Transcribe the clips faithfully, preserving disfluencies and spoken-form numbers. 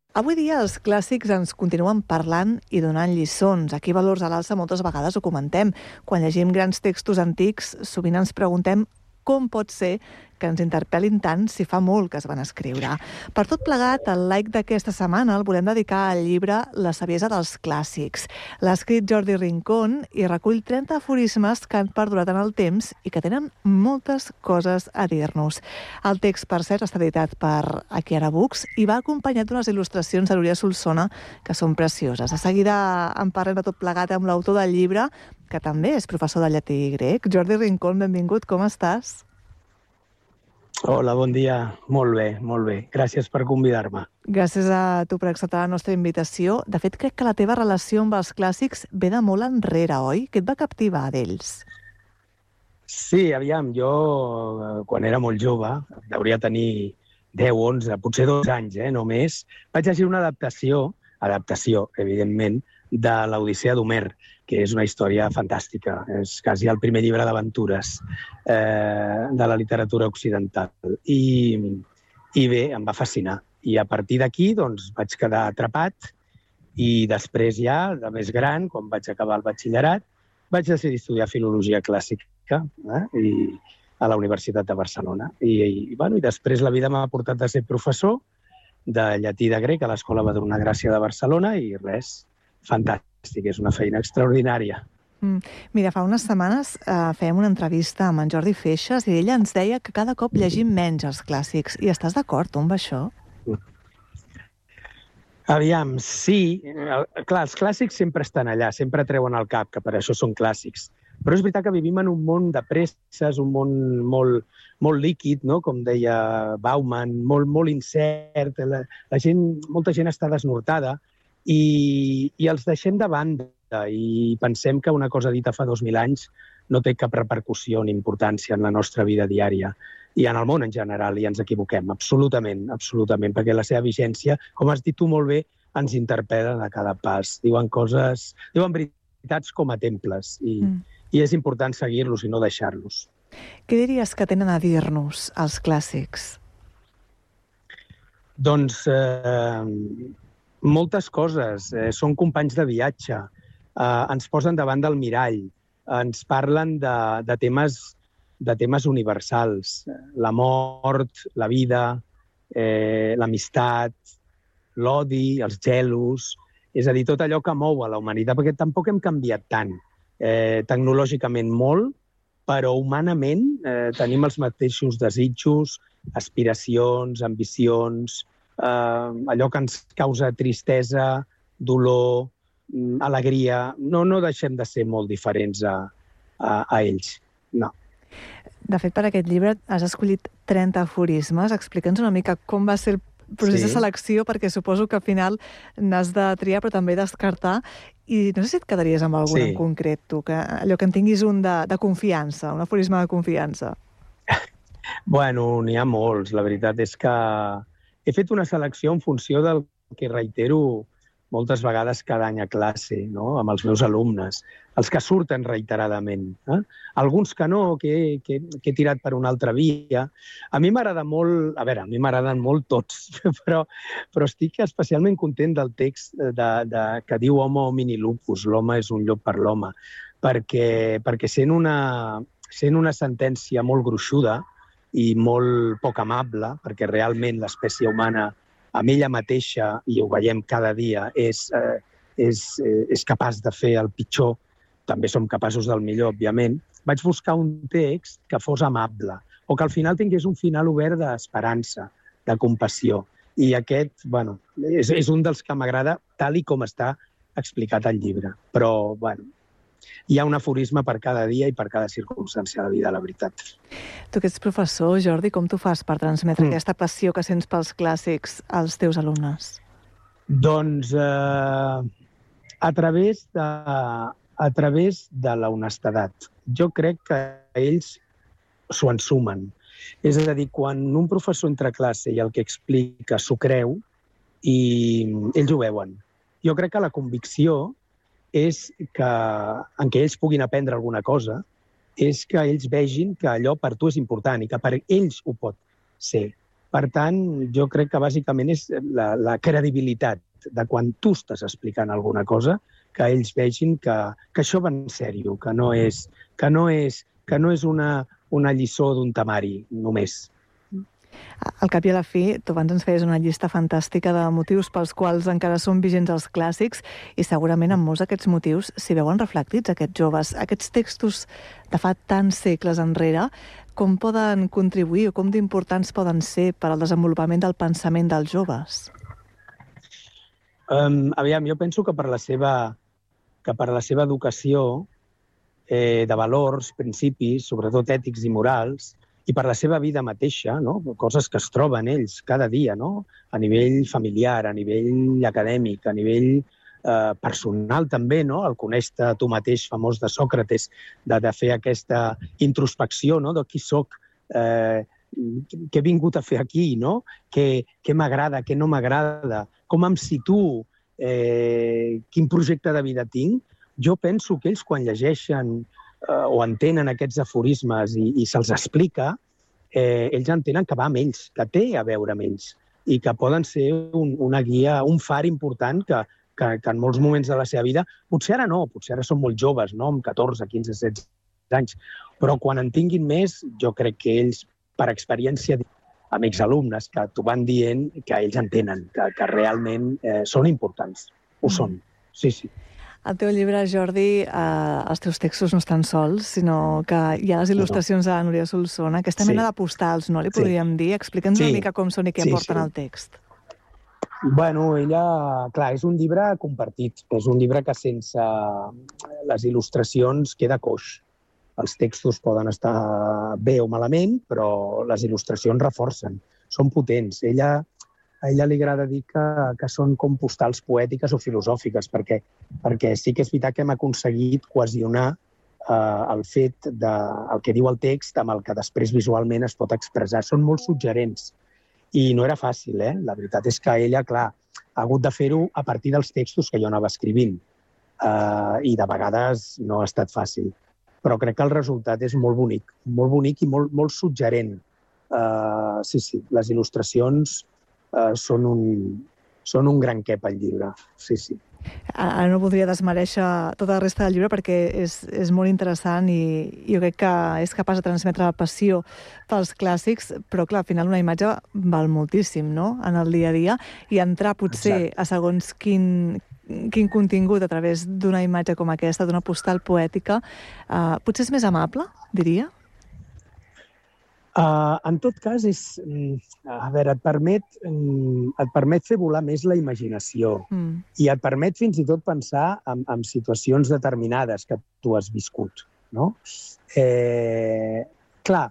Avui dia els clàssics ens continuen parlant i donant lliçons. Aquí Valors a l'Alça moltes vegades ho comentem. Quan llegim grans textos antics, sovint ens preguntem com pot ser que ens interpel·lin tant si fa molt que es van escriure. Per tot plegat, el like d'aquesta setmana el volem dedicar al llibre La saviesa dels clàssics. L'ha escrit Jordi Rincón i recull trenta aforismes que han perdurat en el temps i que tenen moltes coses a dir-nos. El text, per cert, està editat per Akiara Books i va acompanyat d'unes il·lustracions de Núria Solsona que són precioses. De seguida en parlem de tot plegat amb l'autor del llibre, que també és professor de llatí i grec. Jordi Rincón, benvingut, com estàs? Hola, bon dia. Molt bé, molt bé. Gràcies per convidar-me. Gràcies a tu per acceptar la nostra invitació. De fet, crec que la teva relació amb els clàssics ve de molt enrere, oi? Què et va captivar d'ells? Sí, aviam, jo quan era molt jove, hauria tenir deu, onze, potser dos anys, eh, només, vaig llegir una adaptació, adaptació, evidentment, de l'Odissea d'Homer, que és una història fantàstica. És quasi el primer llibre d'aventures eh, de la literatura occidental. I, I bé, em va fascinar. I a partir d'aquí doncs, vaig quedar atrapat i després ja, de més gran, quan vaig acabar el batxillerat, vaig decidir estudiar Filologia Clàssica eh, i, a la Universitat de Barcelona. I, i, bueno, i després la vida m'ha portat a ser professor de llatí i de grec a l'Escola Madrona Gràcia de Barcelona i res, fantàstic, és una feina extraordinària. Mm. Mira, fa unes setmanes eh, fèiem una entrevista amb en Jordi Feixas i ella ens deia que cada cop llegim menys els clàssics. I estàs d'acord, tu, amb això? Aviam, sí. Clar, els clàssics sempre estan allà, sempre treuen al cap, que per això són clàssics. Però és veritat que vivim en un món de presses, un món molt, molt líquid, no? Com deia Bauman, molt, molt incert. La, la gent, molta gent està desnortada. I, i els deixem de banda i pensem que una cosa dita fa dos mil anys no té cap repercussió ni importància en la nostra vida diària i en el món en general, i ens equivoquem, absolutament, absolutament, perquè la seva vigència, com has dit tu molt bé, ens interpel·len a cada pas. Diuen coses, diuen veritats com a temples i, mm. i és important seguir-los i no deixar-los. Què diries que tenen a dir-nos els clàssics? Doncs... Eh, moltes coses. Eh, són companys de viatge. Eh, ens posen davant del mirall. Ens parlen de, de, temes, de temes universals. La mort, la vida, eh, l'amistat, l'odi, els gelos. És a dir, tot allò que mou a la humanitat, perquè tampoc hem canviat tant. Eh, tecnològicament molt, però humanament eh, tenim els mateixos desitjos, aspiracions, ambicions... Uh, allò que ens causa tristesa, dolor, alegria. No, no deixem de ser molt diferents a, a, a ells, no. De fet, per aquest llibre has escollit trenta aforismes. Explica'ns una mica com va ser el procés sí. de selecció, perquè suposo que al final n'has de triar, però també descartar. I no sé si et quedaries amb algun sí. en concret, tu, que allò que en tinguis un de, de confiança, un aforisme de confiança. Bueno, n'hi ha molts. La veritat és que he fet una selecció en funció del que reitero moltes vegades cada any a classe, no? Amb els meus alumnes, els que surten reiteradament. Eh? Alguns que no, que, que, que he tirat per una altra via. A mi m'agrada molt... A veure, a mi m'agraden molt tots, però, però estic especialment content del text de, de, que diu Homo homini lupus, l'home és un llop per l'home, perquè, perquè sent, una, sent una sentència molt gruixuda, i molt poc amable, perquè realment l'espècie humana, amb ella mateixa, i ho veiem cada dia, és, eh, és, eh, és capaç de fer el pitjor. També som capaços del millor, òbviament. Vaig buscar un text que fos amable, o que al final tingués un final obert d'esperança, de compassió. I aquest, bueno, és, és un dels que m'agrada tal i com està explicat al llibre. Però, bueno, hi ha un aforisme per cada dia i per cada circumstància de la vida, la veritat. Tu que ets professor, Jordi, com tu fas per transmetre mm. aquesta passió que sents pels clàssics als teus alumnes? Doncs eh, a través de, a través de la honestedat. Jo crec que ells s'ho ensumen. És a dir, quan un professor entra a classe i el que explica s'ho creu, i ells ho veuen. Jo crec que la convicció és que, en què ells puguin aprendre alguna cosa, és que ells vegin que allò per tu és important i que per ells ho pot ser. Per tant, jo crec que bàsicament és la, la credibilitat de quan tu estàs explicant alguna cosa, que ells vegin que, que això va en sèrio, que no és, que no és, que no és una, una lliçó d'un temari, només. Al cap i a la fi, tu abans ens feies una llista fantàstica de motius pels quals encara són vigents els clàssics i segurament en molts d'aquests motius s'hi veuen reflectits aquests joves. Aquests textos de fa tants segles enrere, com poden contribuir o com d'importants poden ser per al desenvolupament del pensament dels joves? Um, aviam, jo penso que per la seva, que per la seva educació eh, de valors, principis, sobretot ètics i morals, i per la seva vida mateixa, no? Coses que es troben ells cada dia, no? A nivell familiar, a nivell acadèmic, a nivell eh, personal també, no? El conèixer tu mateix, famós de Sòcrates, de, de fer aquesta introspecció, no? De qui soc, eh, què he vingut a fer aquí, no? Què, què m'agrada, què no m'agrada, com em situo, eh, quin projecte de vida tinc. Jo penso que ells, quan llegeixen o entenen aquests aforismes i, i se'ls explica, eh, ells entenen que va amb ells, que té a veure amb ells i que poden ser un, una guia, un far important que, que, que en molts moments de la seva vida, potser ara no, potser ara són molt joves, no? Amb catorze, quinze, setze anys, però quan en tinguin més, jo crec que ells, per experiència amics alumnes, que t'ho van dient, que ells entenen, que, que realment eh, són importants. Ho són, sí, sí. Al teu llibre, Jordi, eh, els teus textos no estan sols, sinó que hi ha les il·lustracions de la Núria Solsona, aquesta sí. mena de postals, no li podríem sí. dir? Explica'ns sí. una mica com són i què sí, aporten sí. al text. Bueno, ella, clar, és un llibre compartit. És un llibre que sense les il·lustracions queda coix. Els textos poden estar bé o malament, però les il·lustracions reforcen, són potents. Ella... A ella li agrada dir que, que són com postals poètiques o filosòfiques, perquè, perquè sí que és veritat que hem aconseguit cohesionar eh, el fet de, el que diu el text amb el que després visualment es pot expressar. Són molt suggerents i no era fàcil, eh? La veritat és que ella, clar, ha hagut de fer-ho a partir dels textos que jo anava escrivint eh, i de vegades no ha estat fàcil. Però crec que el resultat és molt bonic, molt bonic i molt, molt suggerent. Eh, sí, sí, les il·lustracions Uh, són, un, són un gran què pel llibre, sí, sí. Ara no voldria desmereixer tota la resta del llibre perquè és, és molt interessant i jo crec que és capaç de transmetre la passió pels clàssics, però clar, al final una imatge val moltíssim, no?, en el dia a dia, i entrar potser Exacte. a segons quin, quin contingut a través d'una imatge com aquesta, d'una postal poètica, uh, potser és més amable, diria? Uh, en tot cas, és, a veure, et permet, et permet fer volar més la imaginació mm. i et permet fins i tot pensar en, en situacions determinades que tu has viscut, no? Eh, clar,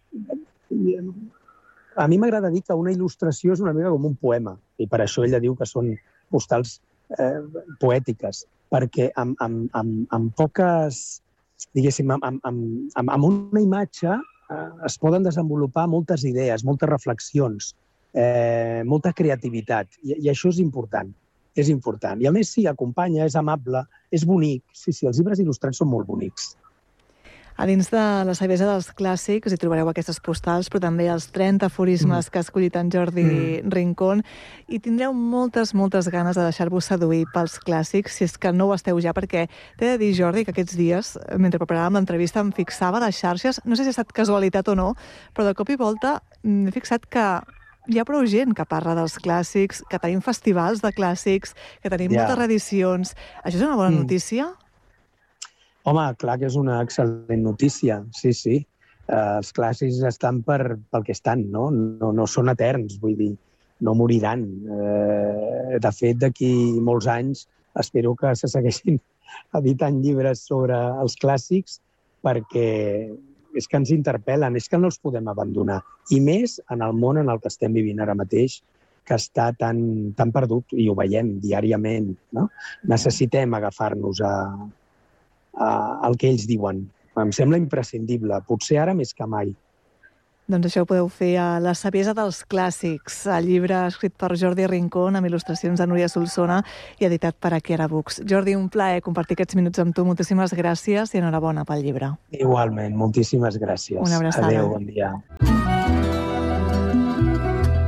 a mi m'agrada dir que una il·lustració és una mica com un poema i per això ella diu que són postals eh, poètiques, perquè amb, amb, amb, amb poques, diguéssim, amb, amb, amb, amb una imatge es poden desenvolupar moltes idees, moltes reflexions, eh, molta creativitat, I, i això és important, és important. I a més, sí, acompanya, és amable, és bonic. Sí, sí, els llibres il·lustrats són molt bonics. A dins de la saviesa dels clàssics hi trobareu aquestes postals, però també els trenta aforismes mm. que ha escollit en Jordi mm. Rincón, i tindreu moltes, moltes ganes de deixar-vos seduir pels clàssics, si és que no ho esteu ja, perquè t'he de dir, Jordi, que aquests dies, mentre preparàvem l'entrevista, em fixava a les xarxes, no sé si ha estat casualitat o no, però de cop i volta m'he fixat que hi ha prou gent que parla dels clàssics, que tenim festivals de clàssics, que tenim yeah. moltes reedicions. Això és una bona mm. notícia? Home, clar que és una excel·lent notícia, sí, sí. Uh, els clàssics estan per, pel que estan, no? No, no són eterns, vull dir, no moriran. Uh, de fet, d'aquí molts anys espero que se segueixin editant llibres sobre els clàssics perquè és que ens interpel·len, és que no els podem abandonar. I més en el món en el que estem vivint ara mateix, que està tan, tan perdut, i ho veiem diàriament, no? Necessitem agafar-nos a... el que ells diuen. Em sembla imprescindible, potser ara més que mai. Doncs això ho podeu fer a La saviesa dels clàssics, el llibre escrit per Jordi Rincón, amb il·lustracions de Núria Solsona i editat per Akiara Books. Jordi, un plaer compartir aquests minuts amb tu. Moltíssimes gràcies i enhorabona pel llibre. Igualment, moltíssimes gràcies. Una abraçada. Adéu, bon dia.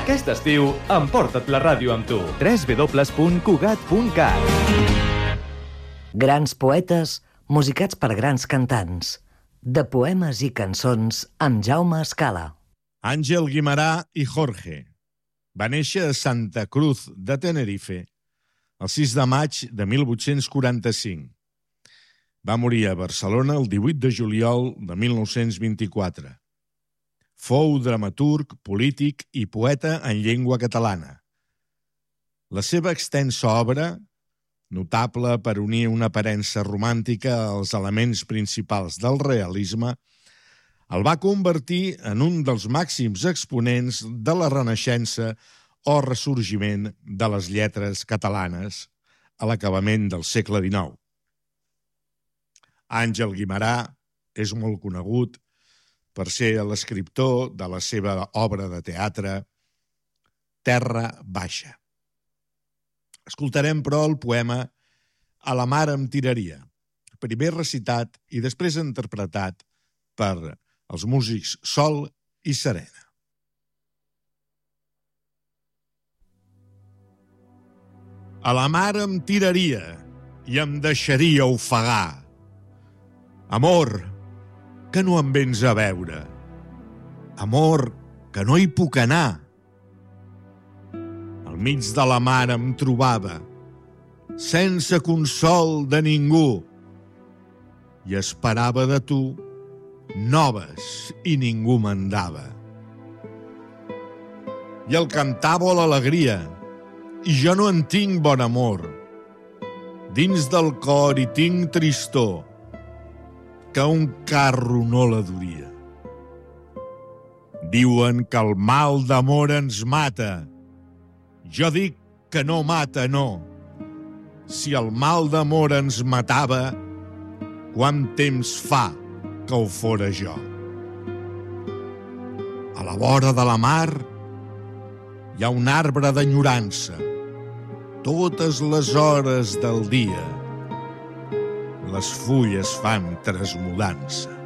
Aquest estiu, emporta't la ràdio amb tu. w w w punt cugat punt cat. Grans poetes musicats per grans cantants. De poemes i cançons amb Jaume Escala. Àngel Guimerà i Jorge va néixer a Santa Cruz de Tenerife el sis de maig de mil vuit-cents quaranta-cinc. Va morir a Barcelona el divuit de juliol de mil nou-cents vint-i-quatre. Fou dramaturg, polític i poeta en llengua catalana. La seva extensa obra, notable per unir una aparença romàntica als elements principals del realisme, el va convertir en un dels màxims exponents de la Renaixença o ressorgiment de les lletres catalanes a l'acabament del segle dinou. Àngel Guimerà és molt conegut per ser l'escriptor de la seva obra de teatre Terra Baixa. Escoltarem, però, el poema A la mar em tiraria, primer recitat i després interpretat per els músics Sol i Serena. A la mar em tiraria i em deixaria ofegar. Amor, que no em vens a veure. Amor, que no hi puc anar. Al mig de la mar em trobava, sense consol de ningú, i esperava de tu noves i ningú me'n dava. I el cantar vol alegria, i jo no en tinc bon amor. Dins del cor hi tinc tristor, que un carro no la duria. Diuen que el mal d'amor ens mata. Jo dic que no mata, no. Si el mal d'amor ens matava, quant temps fa que ho fora jo? A la vora de la mar hi ha un arbre d'enyorança. Totes les hores del dia les fulles fan trasmudança.